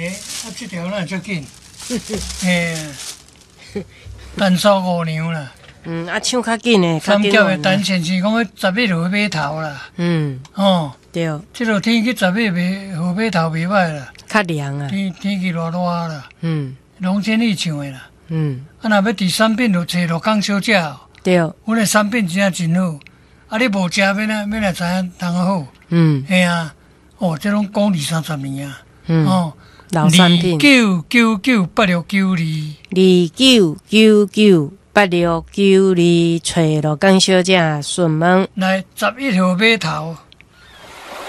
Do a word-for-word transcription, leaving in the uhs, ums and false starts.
啊，这条那足紧，嘿，单数五娘啦。 嗯，啊，唱较紧诶，较三紧哦。 条的单线是讲十一号码头啦。 嗯， 哦， 对， 这落天气十一号号码头袂歹啦， 较凉啊。 天天气热热啦， 嗯龙千里唱的啦。 嗯， 啊，若要伫产品就找落港小姐哦， 对， 阮的产品真正真好。啊，你无食，要哪要哪知影通好？ 嗯嘿啊，哦，这拢讲二三十年啊。 嗯， 哦， 老产品。 九九九八六九二。 二九九九八六九二，找罗江小姐询问。 来十一号码头。